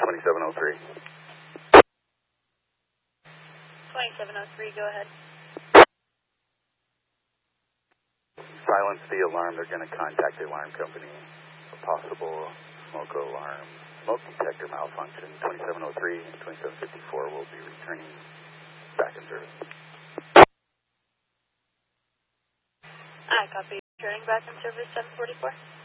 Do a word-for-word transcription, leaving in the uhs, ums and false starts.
twenty-seven oh three. twenty-seven oh three, go ahead. Silence the alarm. They're going to contact the alarm company. A possible smoke alarm, smoke detector malfunction. twenty-seven oh three and twenty-seven fifty-four will be returning back in service. I copy. Returning back in service seven forty-four.